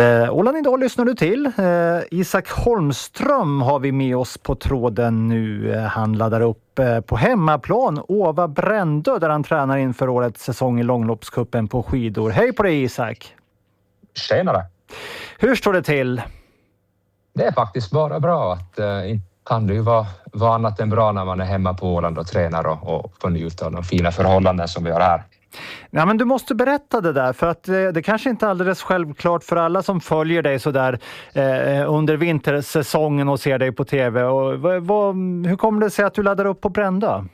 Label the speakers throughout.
Speaker 1: Åland idag lyssnar du till. Isak Holmström har vi med oss på tråden nu. Han laddar upp på hemmaplan Åva Brändö där han tränar inför årets säsong i långloppskuppen på skidor. Hej på dig Isak!
Speaker 2: Tjenare!
Speaker 1: Hur står det till?
Speaker 2: Det är faktiskt bara bra. Att kan det ju vara annat än bra när man är hemma på Åland och tränar och får njuta av de fina förhållanden som vi har här.
Speaker 1: Ja, men du måste berätta det där, för att det kanske inte är alldeles självklart för alla som följer dig så där under vintersäsongen och ser dig på tv. Och hur kommer det sig att du laddar upp på Brändö?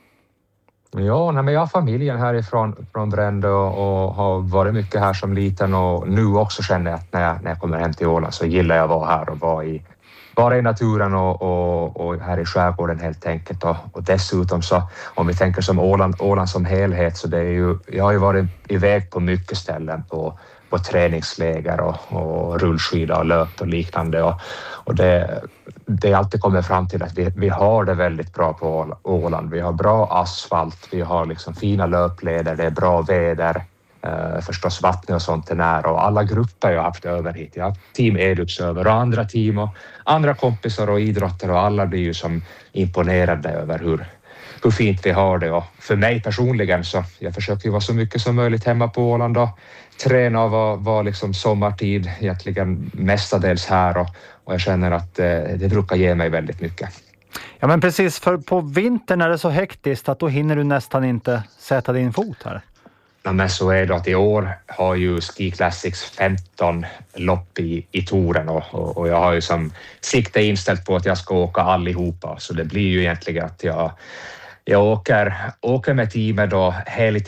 Speaker 2: Ja, men jag har familjen härifrån från Brändö och har varit mycket här som liten, och nu också känner jag att när jag kommer hem till Åland så gillar jag att vara här och vara i naturen och här i skärgården helt enkelt. Och dessutom så, om vi tänker som Åland som helhet, så det är ju, jag har ju varit iväg på mycket ställen på träningsläger och rullskida och löp och liknande, och det alltid kommer fram till att vi har det väldigt bra på Åland. Vi har bra asfalt, vi har liksom fina löpleder, det är bra väder. Förstås vattnet och sånt är nära, och alla grupper jag har haft över hit. Jag har haft Team Edux över och andra team och andra kompisar och idrottare, och alla blir ju som imponerade över hur fint vi har det. Och för mig personligen så jag försöker ju vara så mycket som möjligt hemma på Åland och träna och vara liksom sommartid egentligen mestadels här, och jag känner att det brukar ge mig väldigt mycket.
Speaker 1: Ja, men precis, för på vintern är det så hektiskt att då hinner du nästan inte sätta din fot här.
Speaker 2: Ja, men så är det att i år har ju Ski Classics 15 lopp i touren, och jag har ju som sikte inställt på att jag ska åka allihopa, så det blir ju egentligen att jag åker med teamet då helg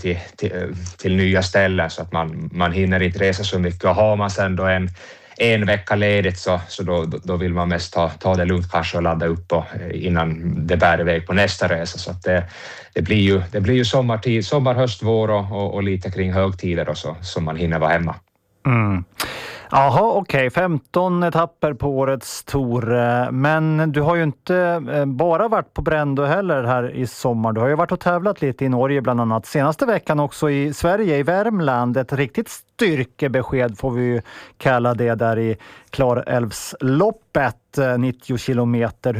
Speaker 2: till nya ställen, så att man hinner inte resa så mycket, och har man sen då en vecka ledigt så då vill man mest ta det lugnt kanske och ladda upp innan det bär iväg på nästa resa, så att det blir ju sommartid, sommar, höst, vår och lite kring högtider och så man hinner vara hemma.
Speaker 1: Mm. Jaha, okej. 15 etapper på årets tour. Men du har ju inte bara varit på Brändö heller här i sommar. Du har ju varit och tävlat lite i Norge bland annat. Senaste veckan också i Sverige, i Värmland. Ett riktigt styrkebesked får vi ju kalla det där i Klarälvsloppet, 90 kilometer.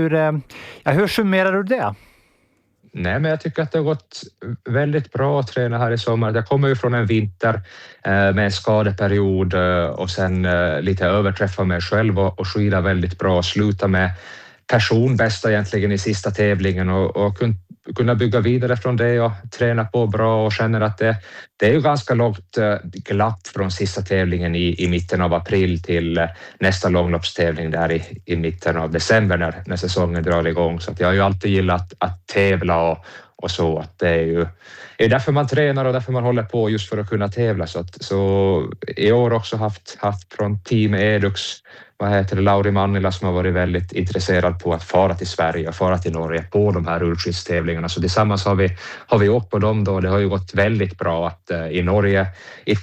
Speaker 1: Hur summerar du det?
Speaker 2: Nej, men jag tycker att det har gått väldigt bra att träna här i sommar. Jag kommer ju från en vinter med en skadeperiod och sen lite överträffa mig själv och skida väldigt bra och sluta med personbästa egentligen i sista tävlingen och kunna bygga vidare från det och träna på bra, och känner att det är ju ganska långt glapp från sista tävlingen i mitten av april till nästa långloppstävling där i mitten av december när säsongen drar igång. Så att jag har ju alltid gillat att tävla och så, att det är därför man tränar och därför man håller på, just för att kunna tävla. Så i år också haft från Team Edux Lauri Mannila som har varit väldigt intresserad på att fara till Sverige och fara till Norge på de här rullskidstävlingarna. Så tillsammans har vi åkt på dem då. Det har ju gått väldigt bra att i Norge i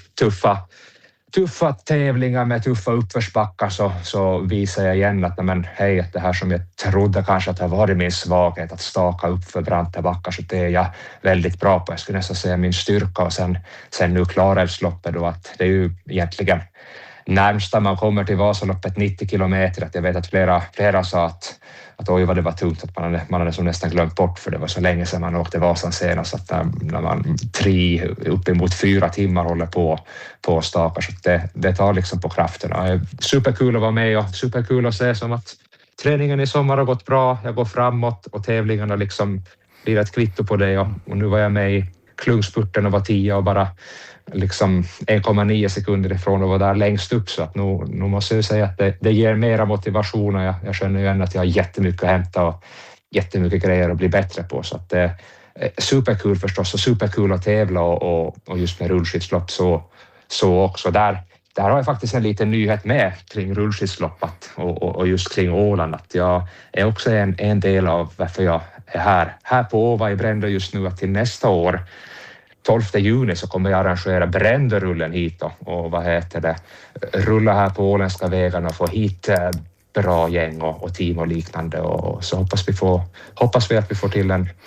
Speaker 2: tuffa tävlingar med tuffa uppförsbackar så visar jag igen att att det här som jag trodde kanske att har varit min svaghet, att staka upp för branta backar, så det är jag väldigt bra på. Jag skulle nästan säga min styrka, och sen nu Klarälvsloppet då, att det är ju egentligen närmsta man kommer till Vasaloppet 90 kilometer, att jag vet att flera sa att oj vad det var tungt, att man hade så nästan glömt bort, för det var så länge sedan man åkte Vasan senast, att när man 3 uppemot 4 timmar håller på stakar, så det tar liksom på krafterna. Det är superkul att vara med och superkul att se som att träningen i sommar har gått bra, jag går framåt och tävlingarna liksom blir ett kvitto på det, och nu var jag med i klungspurten och var 10 och bara liksom 1,9 sekunder ifrån att vara där längst upp, så att nu måste jag säga att det ger mera motivation, och jag känner ju ändå att jag har jättemycket att hämta och jättemycket grejer att bli bättre på, så att det är superkul förstås, och superkul att tävla och just med rullskidslopp så också där har jag faktiskt en liten nyhet med kring rullskidsloppet och just kring Åland, att jag är också en del av varför jag är här på Åva i Brändö just nu, att till nästa år 12 juni så kommer jag arrangera Brändörullen hit och rulla här på åländska vägarna och få hit bra gäng och team och liknande, och så hoppas vi att vi får till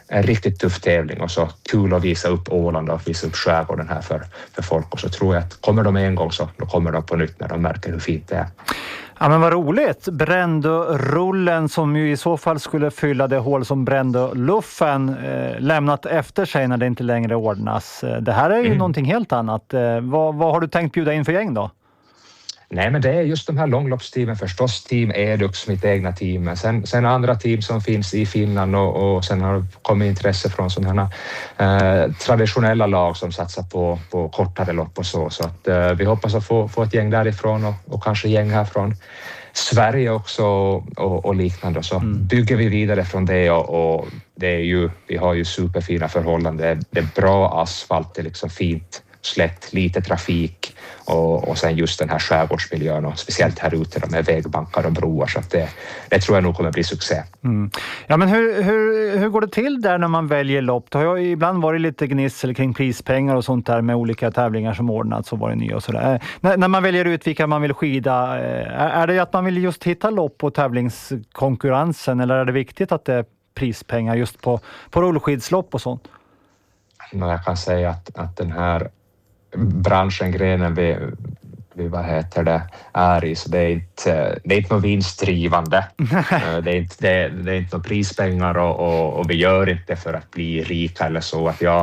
Speaker 2: en riktigt tuff tävling och så kul att visa upp Åland och visa upp skärgården här för folk, och så tror jag att kommer de en gång så då kommer de på nytt när de märker hur fint det är.
Speaker 1: Ja, men vad roligt. Brändörullen som ju i så fall skulle fylla det hål som Brändöluffen lämnat efter sig när det inte längre ordnas. Det här är ju någonting helt annat. Vad har du tänkt bjuda in för gäng då?
Speaker 2: Nej, men det är just de här långloppsteamen förstås. Team Edux, mitt egna team, men sen andra team som finns i Finland och sen har det kommit intresse från sådana traditionella lag som satsar på kortare lopp och så att vi hoppas att få ett gäng därifrån och kanske gäng här från Sverige också och liknande, så bygger vi vidare från det och det är ju, vi har ju superfina förhållanden, det är bra asfalt, det är liksom fint slätt, lite trafik och sen just den här skärgårdsmiljön och speciellt här ute med vägbankar och broar, så att det tror jag nog kommer bli succé.
Speaker 1: Ja, men hur går det till där när man väljer lopp? Det har ju ibland varit lite gnissel kring prispengar och sånt där med olika tävlingar som ordnats och varit nya och sådär. När man väljer ut vilka man vill skida, är det att man vill just hitta lopp och tävlingskonkurrensen, eller är det viktigt att det är prispengar just på rullskidslopp och sånt?
Speaker 2: Jag kan säga att den här branschen, grenen vi vad heter det, är i, så det är inte något vinstdrivande. Det är inte något prispengar och vi gör inte för att bli rika eller så. Att jag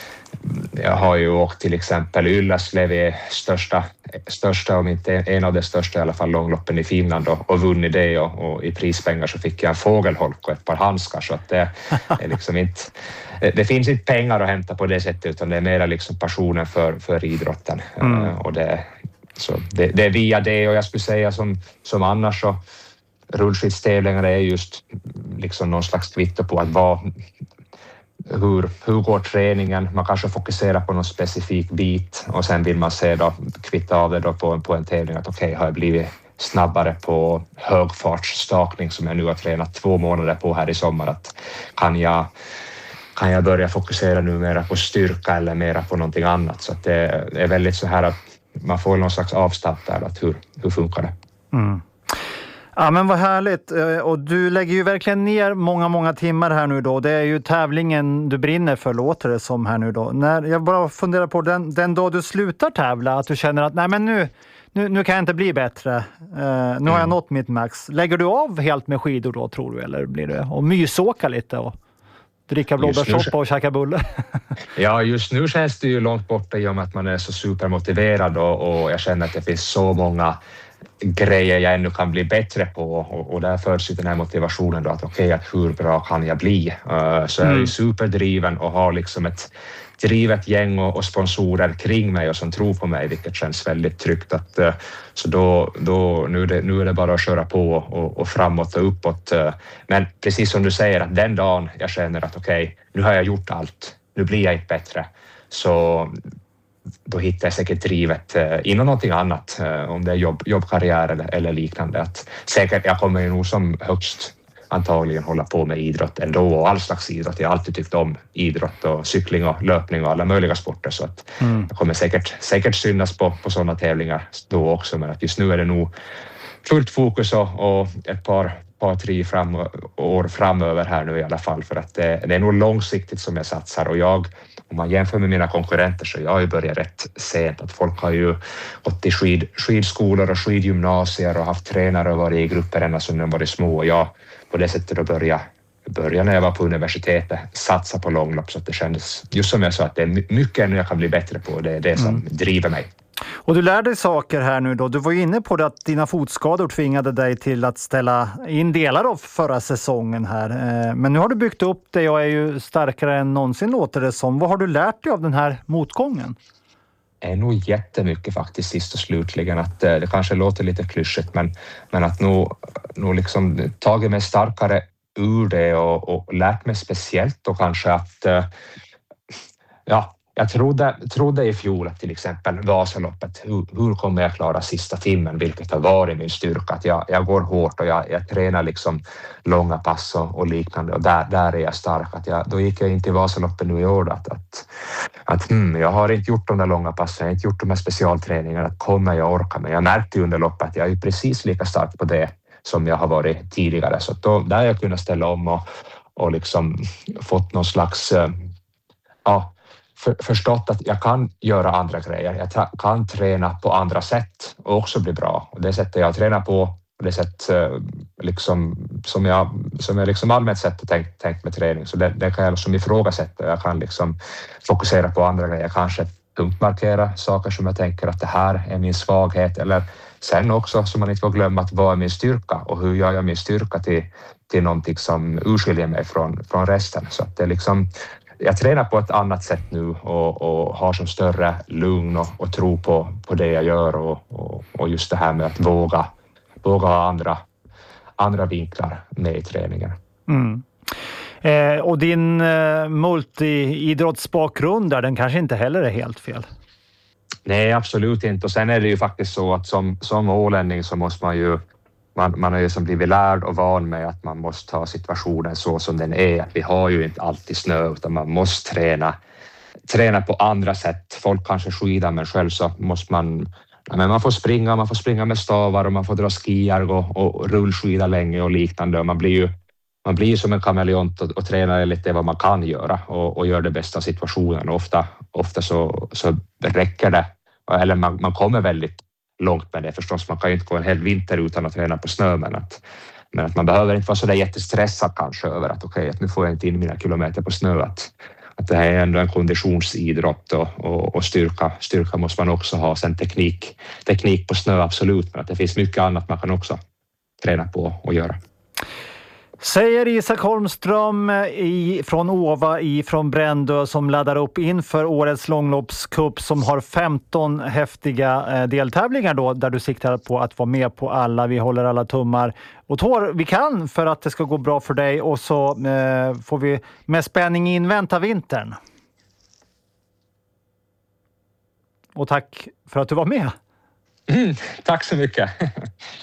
Speaker 2: har ju åkt till exempel Ylläslevi, största om inte en av de största i alla fall långloppen i Finland och vunnit det, och i prispengar så fick jag en fågelholk och ett par handskar, så att det är liksom inte, det finns inte pengar att hämta på det sättet, utan det är mer liksom passionen för idrotten och det är via det, och jag skulle säga som annars så rullskidstävlingar är just liksom någon slags kvitto på att hur går träningen, man kanske fokuserar på någon specifik bit och sen vill man se då, kvitta av det då på en tävling att okej, har jag blivit snabbare på högfartsstakning som jag nu har tränat 2 månader på här i sommar, att kan jag börja fokusera nu mera på styrka eller mera på någonting annat, så att det är väldigt så här att man får någon slags avstamp där, att hur funkar det?
Speaker 1: Ja, men vad härligt. Och du lägger ju verkligen ner många timmar här nu då. Det är ju tävlingen du brinner för, låter det som här nu då. När jag bara funderar på den dag du slutar tävla, att du känner att nej, men nu kan jag inte bli bättre. Nu har jag nått mitt max. Lägger du av helt med skidor då, tror du? Eller blir det och mysåka lite och dricka blåbärssoppa och käka bulle?
Speaker 2: Ja, just nu känns det ju långt borta i och med att man är så supermotiverad och jag känner att det finns så många grejer jag ännu kan bli bättre på, och där förs ju den här motivationen då att okej, att hur bra kan jag bli? Så jag är ju superdriven och har liksom ett drivet gäng och sponsorer kring mig och som tror på mig, vilket känns väldigt tryggt. Så då nu är det bara att köra på och framåt och uppåt. Men precis som du säger, att den dagen jag känner att okej, nu har jag gjort allt, nu blir jag inte bättre, så då hittar jag säkert drivet inom någonting annat, om det är jobbkarriär eller liknande. Att säkert jag kommer ju nog som högst antagligen hålla på med idrott ändå, och all slags idrott. Jag har alltid tyckt om idrott och cykling och löpning och alla möjliga sporter, så att jag kommer säkert synas på sådana tävlingar då också, men att just nu är det nog fullt fokus och ett par 3 år framöver här nu i alla fall, för att det är nog långsiktigt som jag satsar, och om man jämför med mina konkurrenter så jag har ju börjat rätt sent, att folk har ju gått i skidskolor och skidgymnasier och haft tränare och varit i grupper ända sedan de var små, och jag på det sättet att börja när jag var på universitetet satsa på långlopp, så att det kändes just som jag sa att det är mycket ännu jag kan bli bättre på, det är det som driver mig.
Speaker 1: Och du lär dig saker här nu då. Du var ju inne på det att dina fotskador tvingade dig till att ställa in delar av förra säsongen här. Men nu har du byggt upp det och är ju starkare än någonsin, låter det som. Vad har du lärt dig av den här motgången?
Speaker 2: Det är nog jättemycket faktiskt sist och slutligen, att det kanske låter lite klyschigt, men att nog liksom tagit mig starkare ur det och lärt mig speciellt och kanske att jag trodde i fjol att till exempel Vasaloppet, hur kommer jag klara sista timmen, vilket har varit min styrka, att jag går hårt och jag tränar liksom långa pass och liknande, och där är jag stark. Då gick jag in till Vasaloppet nu i år att jag har inte gjort de där långa passen, jag har inte gjort de här specialträningarna, att kommer jag orka, men jag märkte under loppet att jag är precis lika stark på det som jag har varit tidigare, så då, där jag kunnat ställa om och liksom fått någon slags förstått att jag kan göra andra grejer. Jag kan träna på andra sätt och också bli bra. Och det sättet jag tränar på och det sätt liksom, som jag liksom allmänt sett tänkt med träning. Så det kan jag liksom ifrågasätta. Jag kan liksom fokusera på andra grejer. Kanske punktmarkera saker som jag tänker att det här är min svaghet. Eller sen också, som man inte får glömma, att vad är min styrka och hur gör jag min styrka till någonting som urskiljer mig från resten. Så att det är liksom, jag tränar på ett annat sätt nu och har som större lugn och tro på det jag gör och just det här med att våga ha andra vinklar med i träningen.
Speaker 1: Mm. Och din multi-idrottsbakgrund där, den kanske inte heller är helt fel?
Speaker 2: Nej, absolut inte. Och sen är det ju faktiskt så att som ålänning så måste man har ju som blivit lärd och van med att man måste ta situationen så som den är. Vi har ju inte alltid snö utan man måste träna på andra sätt. Folk kanske skidar men själv så måste man får springa med stavar och man får dra skiar och rullskida länge och liknande. Och man blir ju som en kameleont och tränar lite vad man kan göra och gör det bästa av situationen. Och ofta så räcker det. Eller man kommer väldigt långt med det förstås. Man kan ju inte gå en hel vinter utan att träna på snö, men att man behöver inte vara så där jättestressad kanske över att att nu får jag inte in mina kilometer på snö. Att det här är ändå en konditionsidrott och styrka måste man också ha. Sen teknik på snö, absolut, men att det finns mycket annat man kan också träna på och göra.
Speaker 1: Säger Isak Holmström från Åva från Brändö som laddar upp inför årets långloppscup som har 15 häftiga deltävlingar då, där du siktar på att vara med på alla. Vi håller alla tummar och tår vi kan för att det ska gå bra för dig och så får vi med spänning invänta vintern. Och tack för att du var med.
Speaker 2: Tack så mycket.